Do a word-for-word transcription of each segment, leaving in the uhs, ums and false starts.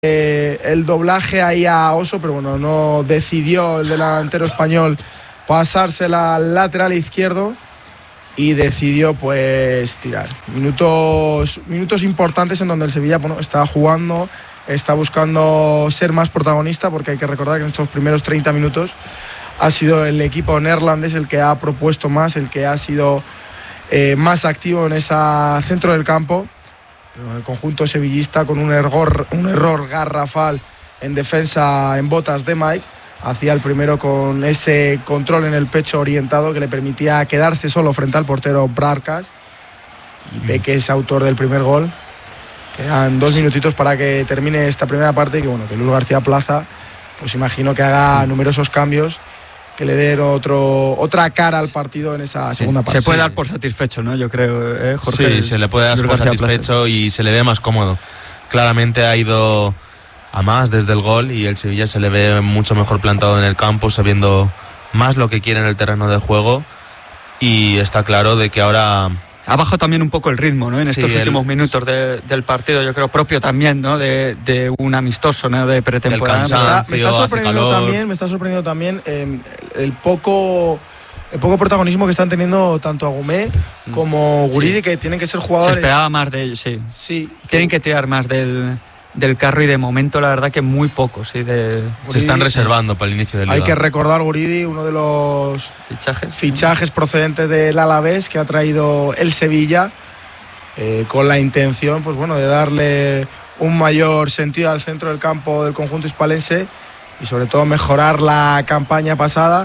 eh, el doblaje ahí a Oso, pero bueno, no decidió el delantero español pasársela al lateral izquierdo y decidió pues tirar. Minutos, minutos importantes en donde el Sevilla, bueno, está jugando, está buscando ser más protagonista, porque hay que recordar que en estos primeros treinta minutos ha sido el equipo neerlandés el que ha propuesto más, el que ha sido eh, más activo en ese centro del campo. Pero el conjunto sevillista, con un error, un error garrafal en defensa en botas de Mike, hacía el primero con ese control en el pecho orientado que le permitía quedarse solo frente al portero Brarkas. Y Peque es autor del primer gol. Quedan dos minutitos para que termine esta primera parte y que, bueno, que Luis García Plaza, pues imagino que haga numerosos cambios que le den otro, otra cara al partido en esa segunda sí, parte. Se puede dar por satisfecho, ¿no? Yo creo, ¿eh, Jorge? Sí, se le puede dar por satisfecho y se le ve más cómodo. Claramente ha ido a más desde el gol y el Sevilla se le ve mucho mejor plantado en el campo, sabiendo más lo que quiere en el terreno de juego, y está claro de que ahora ha bajado también un poco el ritmo, ¿no? En sí, estos el, últimos minutos de, del partido, yo creo propio también, ¿no? De, de un amistoso, ¿no? De pretemporada. Me está, me está sorprendiendo también, me está sorprendiendo también eh, el poco el poco protagonismo que están teniendo tanto Agumé como Guridi, sí, que tienen que ser jugadores. Se esperaba más de ellos, sí. Sí. Tienen que tirar más del del carro y de momento la verdad que muy poco, sí. De se están reservando para el inicio del liga. Hay que recordar Guridi, uno de los fichajes, fichajes procedentes del Alavés que ha traído el Sevilla, eh, con la intención, pues bueno, de darle un mayor sentido al centro del campo del conjunto hispalense y sobre todo mejorar la campaña pasada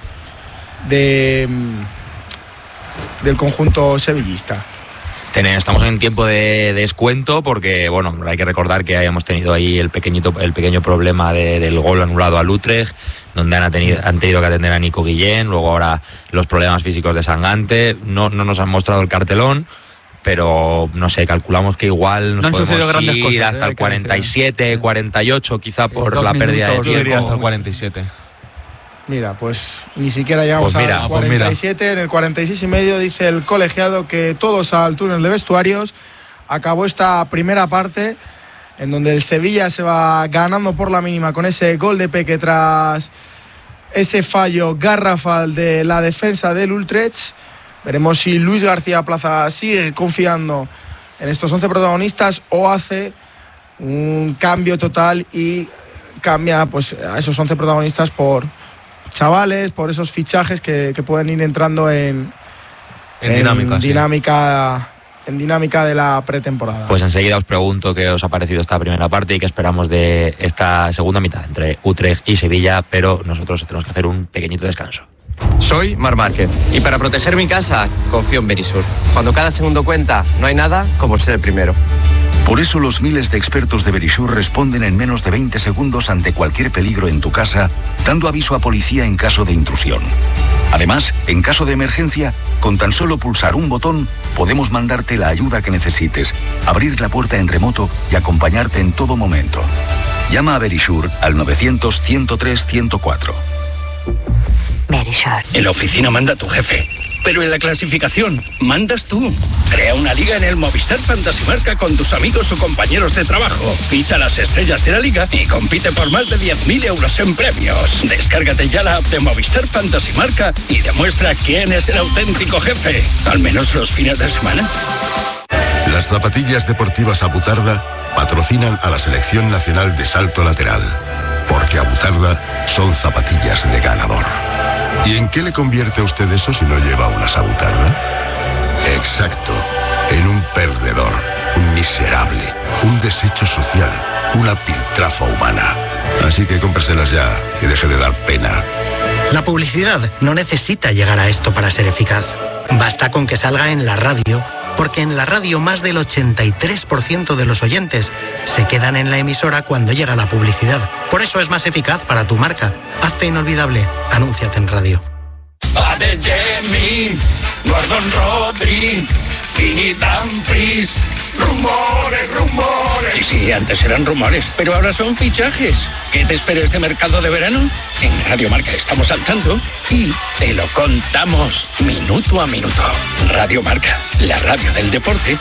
de del conjunto sevillista. Estamos en tiempo de descuento porque, bueno, hay que recordar que hayamos tenido ahí el pequeñito, el pequeño problema de, del gol anulado al Utrecht, donde han tenido, han tenido que atender a Nico Guillén, luego ahora los problemas físicos de Sangante. No, no nos han mostrado el cartelón, pero no sé, calculamos que igual nos no podemos ir cosas, hasta eh, el cuarenta y siete, cuarenta y ocho, quizá por la pérdida de tiempo. Hasta el cuarenta y siete. Mira, pues ni siquiera llegamos pues mira, al cuarenta y siete, pues en el cuarenta y seis y medio dice el colegiado que todos al túnel de vestuarios. Acabó esta primera parte en donde el Sevilla se va ganando por la mínima con ese gol de Peque tras ese fallo garrafal de la defensa del Utrecht. Veremos si Luis García Plaza sigue confiando en estos once protagonistas o hace un cambio total y cambia pues a esos once protagonistas por chavales, por esos fichajes que, que pueden ir entrando en, en, en dinámica, dinámica sí. en dinámica de la pretemporada. Pues enseguida os pregunto qué os ha parecido esta primera parte y qué esperamos de esta segunda mitad entre Utrecht y Sevilla, pero nosotros tenemos que hacer un pequeñito descanso. Soy Marc Márquez y para proteger mi casa confío en Verisur. Cuando cada segundo cuenta, no hay nada como ser el primero. Por eso los miles de expertos de Verisur responden en menos de veinte segundos ante cualquier peligro en tu casa, dando aviso a policía en caso de intrusión. Además, en caso de emergencia, con tan solo pulsar un botón, podemos mandarte la ayuda que necesites, abrir la puerta en remoto y acompañarte en todo momento. Llama a Verisur al novecientos, ciento tres, ciento cuatro. Verisur. En la oficina manda tu jefe, pero en la clasificación mandas tú. Crea una liga en el Movistar Fantasy Marca con tus amigos o compañeros de trabajo. Ficha las estrellas de la liga y compite por más de diez mil euros en premios. Descárgate ya la app de Movistar Fantasy Marca y demuestra quién es el auténtico jefe, al menos los fines de semana. Las zapatillas deportivas Abutarda patrocinan a la Selección Nacional de Salto Lateral, porque Abutarda son zapatillas de ganador. ¿Y en qué le convierte a usted eso si no lleva una Abutarda? Exacto, en un perdedor, un miserable, un desecho social, una piltrafa humana. Así que cómpreselas ya y deje de dar pena. La publicidad no necesita llegar a esto para ser eficaz. Basta con que salga en la radio, porque en la radio más del ochenta y tres por ciento de los oyentes se quedan en la emisora cuando llega la publicidad. Por eso es más eficaz para tu marca. Hazte inolvidable. Anúnciate en radio. Adeyemi, Gordon Rodri, Fini Dumfries, rumores, rumores. Sí, sí, antes eran rumores, pero ahora son fichajes. ¿Qué te espera este mercado de verano? En Radio Marca estamos al tanto y te lo contamos minuto a minuto. Radio Marca, la radio del deporte